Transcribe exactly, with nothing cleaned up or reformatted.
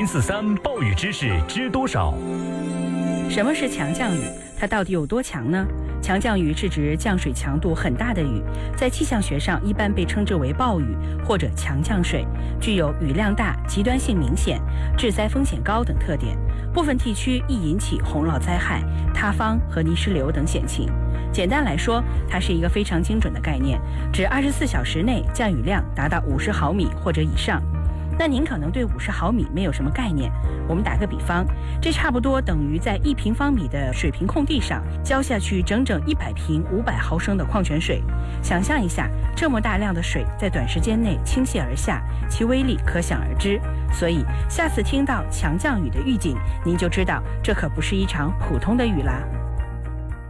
四三暴雨知识知多少？ 什么是强降雨？它到底有多强呢？强降雨是指降水强度很大的雨，在气象学上一般被称之为暴雨或者强降水，具有雨量大、极端性明显、致灾风险高等特点。部分地区易引起洪涝灾害、塌方和泥石流等险情。简单来说，它是一个非常精准的概念，指二十四小时内降雨量达到五十毫米或者以上。那您可能对五十毫米没有什么概念，我们打个比方，这差不多等于在一平方米的水平空地上浇下去整整一百瓶五百毫升的矿泉水。想象一下，这么大量的水在短时间内倾泻而下，其威力可想而知。所以下次听到强降雨的预警，您就知道这可不是一场普通的雨啦。